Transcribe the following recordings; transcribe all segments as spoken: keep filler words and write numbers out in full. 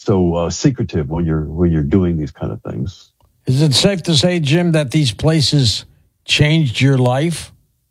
so uh, secretive when you're when you're doing these kind of things. Is it safe to say, Jim, that these places changed your life?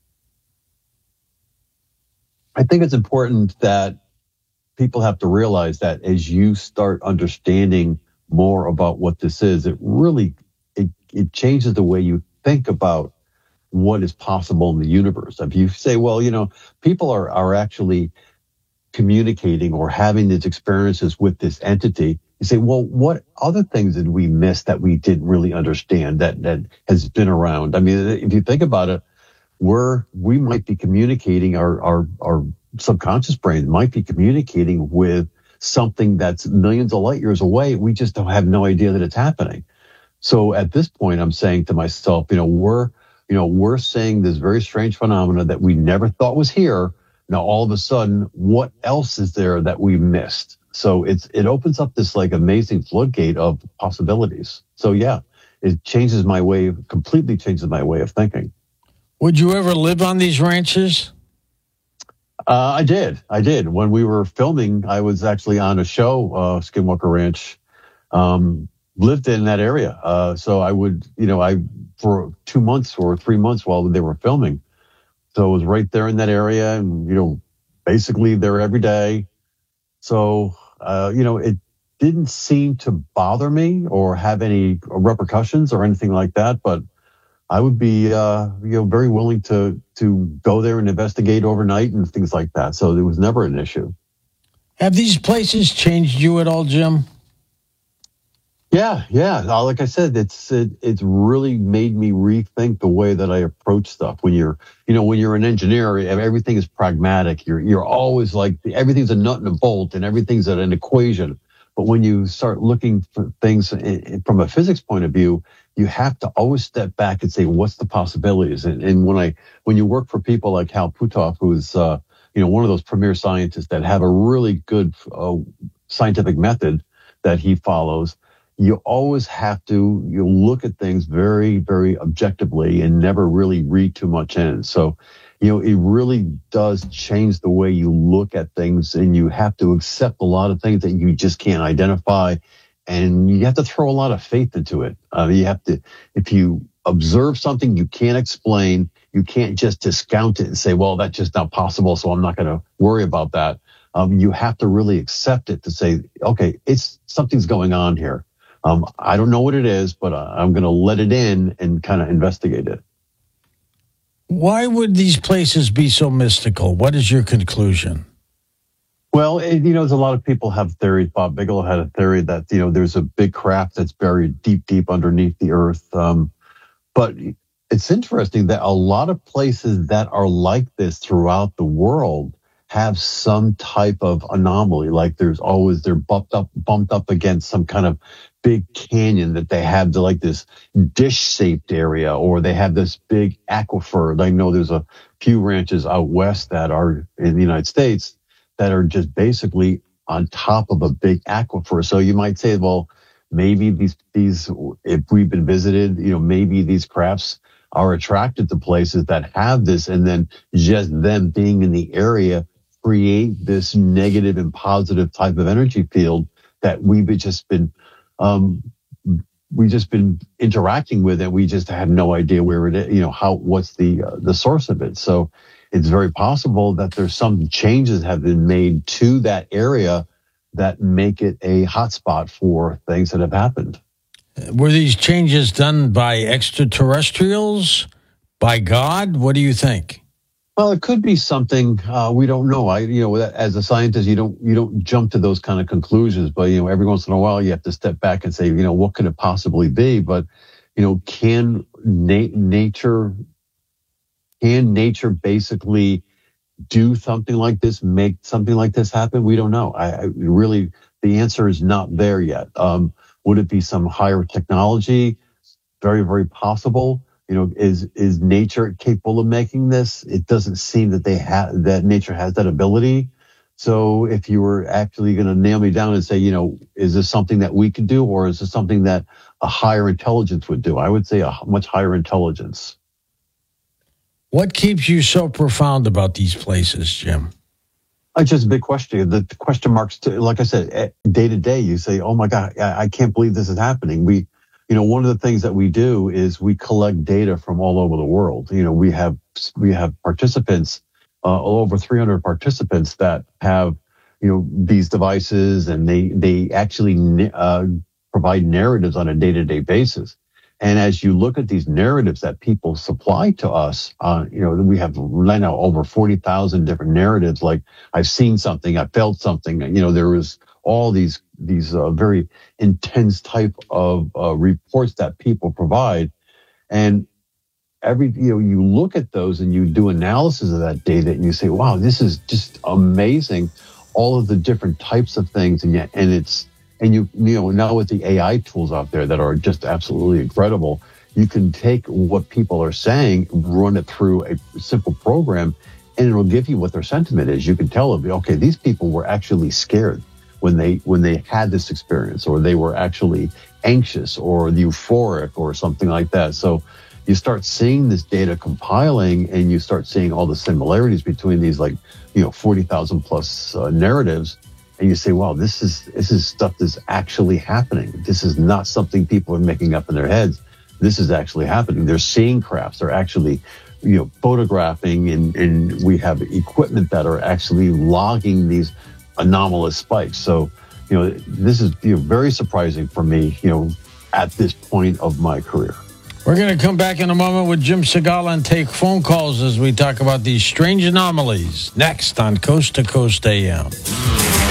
I think it's important that people have to realize that as you start understanding more about what this is, it really it, it changes the way you think about what is possible in the universe. If you say, well, you know, people are, are actually communicating or having these experiences with this entity, you say, well, what other things did we miss that we didn't really understand that, that has been around? I mean, if you think about it, we're, we might be communicating, our, our, our subconscious brain might be communicating with something that's millions of light years away. We just don't have no idea that it's happening. So at this point, I'm saying to myself, you know, we're, you know, we're seeing this very strange phenomena that we never thought was here. Now, all of a sudden, what else is there that we missed? So it's, it opens up this like amazing floodgate of possibilities. So yeah, it changes my way, completely changes my way of thinking. Would you ever live on these ranches? Uh, I did. I did. When we were filming, I was actually on a show, uh, Skinwalker Ranch, um, lived in that area. Uh, so I would, you know, I, for two months or three months while they were filming. So it was right there in that area and, you know, basically there every day. So, uh, you know, it didn't seem to bother me or have any repercussions or anything like that. But I would be, uh, you know, very willing to, to go there and investigate overnight and things like that. So there was never an issue. Have these places changed you at all, Jim? Yeah, yeah. Uh, Like I said, it's it, it's really made me rethink the way that I approach stuff. When you're, you know, when you're an engineer, everything is pragmatic. You're you're always like everything's a nut and a bolt, and everything's an equation. But when you start looking for things from a physics point of view, you have to always step back and say, what's the possibilities? And, and when I when you work for people like Hal Puthoff, who's uh, you know one of those premier scientists that have a really good uh, scientific method that he follows. You always have to you look at things very, very objectively and never really read too much in. So, you know, it really does change the way you look at things, and you have to accept a lot of things that you just can't identify, and you have to throw a lot of faith into it. Uh, you have to, if you observe something you can't explain, you can't just discount it and say, well, that's just not possible, so I'm not going to worry about that. Um, you have to really accept it to say, okay, it's something's going on here. Um, I don't know what it is, but I'm going to let it in and kind of investigate it. Why would these places be so mystical? What is your conclusion? Well, it, you know, there's a lot of people have theories. Bob Bigelow had a theory that, you know, there's a big craft that's buried deep, deep underneath the earth. Um, but it's interesting that a lot of places that are like this throughout the world have some type of anomaly. Like there's always, they're bumped up, bumped up against some kind of big canyon that they have to like this dish-shaped area, or they have this big aquifer. I know there's a few ranches out west that are in the United States that are just basically on top of a big aquifer. So you might say, well, maybe these, these, if we've been visited, you know, maybe these crafts are attracted to places that have this, and then just them being in the area create this negative and positive type of energy field that we've just been, um, we just been interacting with, and we just have no idea where it is, you know, how, what's the, uh, the source of it. So it's very possible that there's some changes have been made to that area that make it a hotspot for things that have happened. Were these changes done by extraterrestrials, by God? What do you think? Well, it could be something uh, we don't know. I, you know, as a scientist, you don't you don't jump to those kind of conclusions. But you know, every once in a while, you have to step back and say, you know, what could it possibly be? But you know, can na- nature can nature basically do something like this, make something like this happen? We don't know. I, I really, the answer is not there yet. Um, would it be some higher technology? Very, very possible. You know, is is nature capable of making this? It doesn't seem that they have that nature has that ability. So if you were actually going to nail me down and say, you know, is this something that we could do, or is this something that a higher intelligence would do? I would say a much higher intelligence. What keeps you so profound about these places, Jim? It's just a big question. The question marks, to, like I said, day to day, you say, oh my God, I can't believe this is happening. We, you know, one of the things that we do is we collect data from all over the world. You know, we have, we have participants, uh, over three hundred participants that have, you know, these devices, and they, they actually, uh, provide narratives on a day to day basis. And as you look at these narratives that people supply to us, uh, you know, we have right now over forty thousand different narratives. Like, I've seen something, I felt something. You know, there was all these these uh, very intense type of uh, reports that people provide, and every you know you look at those and you do analysis of that data, and you say, wow, this is just amazing. All of the different types of things, and yet, and it's. And you, you know, now with the A I tools out there that are just absolutely incredible, you can take what people are saying, run it through a simple program, and it'll give you what their sentiment is. You can tell them, okay, these people were actually scared when they when they had this experience, or they were actually anxious or euphoric or something like that. So you start seeing this data compiling, and you start seeing all the similarities between these, like, you know, forty thousand plus uh, narratives. And you say, wow, this is this is stuff that's actually happening. This is not something people are making up in their heads. This is actually happening. They're seeing crafts. They're actually, you know, photographing, and, and we have equipment that are actually logging these anomalous spikes. So, you know, this is, you know, very surprising for me, you know, at this point of my career. We're going to come back in a moment with Jim Segala and take phone calls as we talk about these strange anomalies next on Coast to Coast A M.